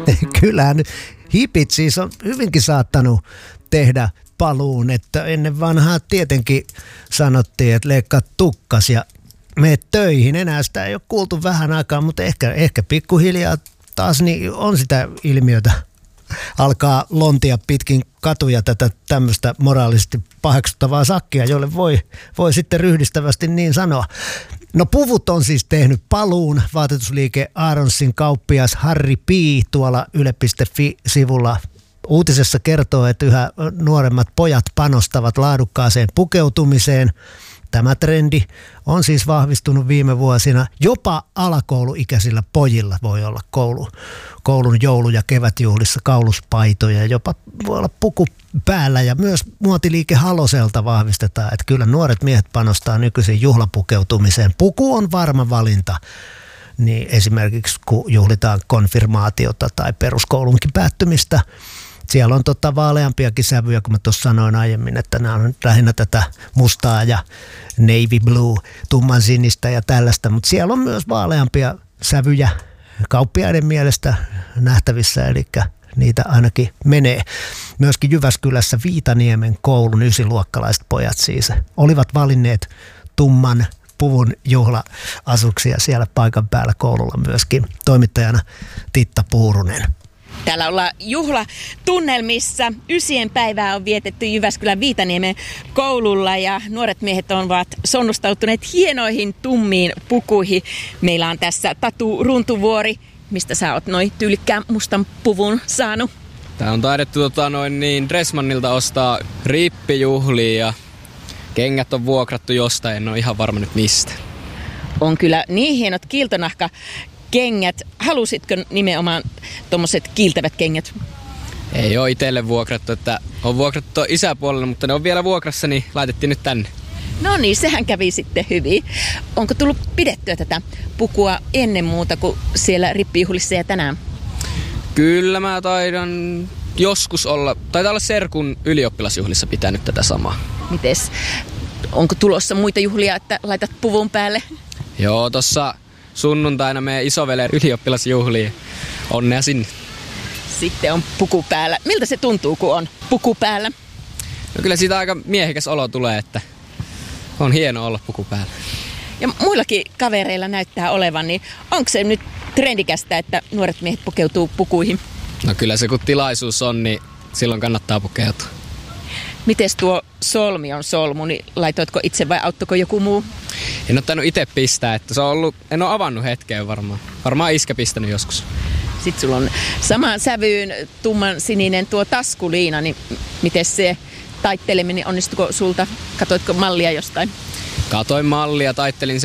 Kyllähän nyt hipit siis on hyvinkin saattanut tehdä paluun, että ennen vanhaa tietenkin sanottiin, että leikkaa tukkas ja mene töihin. Enää sitä ei ole kuultu vähän aikaa, mutta ehkä pikkuhiljaa taas niin on sitä ilmiötä. Alkaa lontia pitkin katuja tätä tämmöistä moraalisesti paheksuttavaa sakkia, jolle voi sitten ryhdistävästi niin sanoa. No puvut on siis tehnyt paluun. Vaatetusliike Aronsin kauppias Harry P. tuolla yle.fi-sivulla uutisessa kertoo, että yhä nuoremmat pojat panostavat laadukkaaseen pukeutumiseen. Tämä trendi on siis vahvistunut viime vuosina. Jopa alakouluikäisillä pojilla voi olla koulun joulu- ja kevätjuhlissa kauluspaitoja. Jopa voi olla puku päällä ja myös muotiliike Haloselta vahvistetaan, että kyllä nuoret miehet panostaa nykyisin juhlapukeutumiseen. Puku on varma valinta. Niin esimerkiksi kun juhlitaan konfirmaatiota tai peruskoulunkin päättymistä. Siellä on vaaleampiakin sävyjä, kun mä tuossa sanoin aiemmin, että nämä on lähinnä tätä mustaa ja navy blue, tumman sinistä ja tällaista. Mutta siellä on myös vaaleampia sävyjä kauppiaiden mielestä nähtävissä, eli niitä ainakin menee. Myöskin Jyväskylässä Viitaniemen koulun 9-luokkalaiset pojat siis olivat valinneet tumman puvun juhla-asuksia siellä paikan päällä koululla myöskin. Toimittajana Titta Puurunen. Täällä ollaan juhlatunnelmissa. 9. päivää on vietetty Jyväskylän Viitaniemen koululla ja nuoret miehet ovat sonnustautuneet hienoihin tummiin pukuihin. Meillä on tässä Tatu Runtuvuori. Mistä sä oot noin tyylikkään mustan puvun saanut? Tää on taidettu Dressmannilta ostaa rippijuhliin ja kengät on vuokrattu jostain, en ole ihan varma nyt mistä. On kyllä niin hienot kiiltonahkakengät. Halusitko nimenomaan tommoset kiiltävät kengät? Ei ole itselle vuokrattu, että on vuokrattu isäpuolella, mutta ne on vielä vuokrassa, niin laitettiin nyt tänne. No niin, sehän kävi sitten hyvin. Onko tullut pidettyä tätä pukua ennen muuta kuin siellä rippijuhlissa ja tänään? Kyllä mä taidan joskus taitaa olla serkun ylioppilasjuhlissa pitänyt tätä samaa. Mites? Onko tulossa muita juhlia, että laitat puvun päälle? Joo, tossa sunnuntaina meidän isoveleen ylioppilasjuhliin. Onnea sinne. Sitten on puku päällä. Miltä se tuntuu, kun on puku päällä? No kyllä siitä aika miehekäs olo tulee, että on hieno olla puku päällä. Ja muillakin kavereilla näyttää olevan, niin onko se nyt trendikästä, että nuoret miehet pukeutuu pukuihin? No kyllä se kun tilaisuus on, niin silloin kannattaa pukeutua. Mites tuo solmi on solmu, niin laitoitko itse vai auttoiko joku muu? En ole tainnut itse pistää, että se on ollut, en ole avannut hetkeen varmaan. Varmaan iskä pistänyt joskus. Sitten sulla on samaan sävyyn tumman sininen tuo taskuliina, niin miten se taitteleminen, onnistuko sulta? Katoitko mallia jostain? Katoin mallia, taittelin